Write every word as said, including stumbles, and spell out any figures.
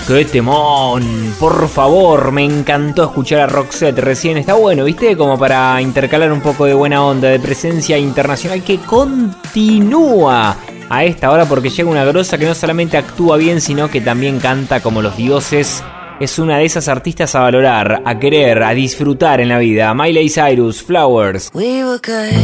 ¡Qué temón! Por favor, me encantó escuchar a Roxette recién. Está bueno, ¿viste? Como para intercalar un poco de buena onda, de presencia internacional que continúa a esta hora, porque llega una grosa que no solamente actúa bien, sino que también canta como los dioses. Es una de esas artistas a valorar, a querer, a disfrutar en la vida. Miley Cyrus, Flowers.